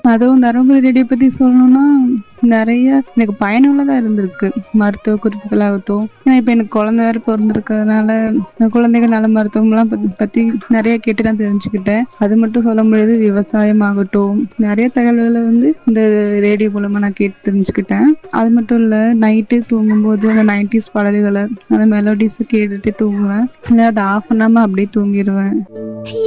அதுவும் தருமபுரி ரேடியோ பத்தி சொல்லணும்னா நிறைய எனக்கு பயனுள்ளதா இருந்திருக்கு. மருத்துவ குறிப்புகளாகட்டும், ஏன்னா இப்ப எனக்கு குழந்தை வேற பிறந்திருக்கிறதுனால குழந்தைகள் நல மருத்துவம்லாம் பத்தி நிறைய கேட்டு நான் தெரிஞ்சுக்கிட்டேன். அது மட்டும் சொல்ல முடியாது, விவசாயம் ஆகட்டும், நிறைய தகவல்களை இந்த ரேடியோ மூலமா நான் கேட்டு தெரிஞ்சுக்கிட்டேன். அது மட்டும் இல்ல, நைட்டு தூங்கும்போது அந்த 90s பாடல்களை அந்த மெலோடிஸ் கேட்டுட்டு தூங்குவேன். இல்லை அதை ஆஃப் பண்ணாம அப்படியே தூங்கிடுவேன்.